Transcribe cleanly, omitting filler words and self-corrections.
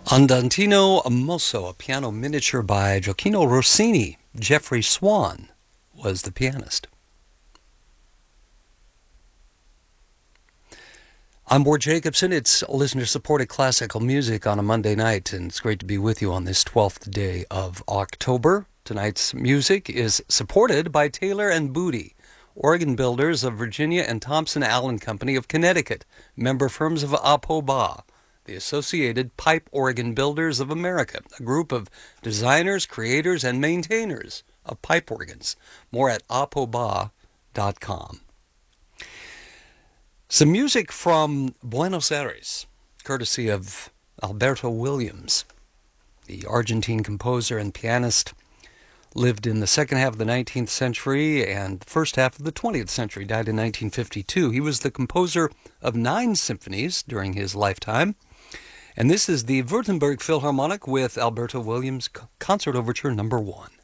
Andantino Mosso, a piano miniature by Gioacchino Rossini. Jeffrey Swan was the pianist. I'm Ward Jacobson. It's listener-supported classical music on a Monday night, and it's great to be with you on this 12th day of October. Tonight's music is supported by Taylor & Booty, organ builders of Virginia and Thompson Allen Company of Connecticut, member firms of APOBA, the Associated Pipe Organ Builders of America, a group of designers, creators, and maintainers of pipe organs. More at apoba.com. Some music from Buenos Aires, courtesy of Alberto Williams. The Argentine composer and pianist lived in the second half of the 19th century and the first half of the 20th century, died in 1952. He was the composer of 9 symphonies during his lifetime. And this is the Württemberg Philharmonic with Alberto Williams Concert Overture No. 1.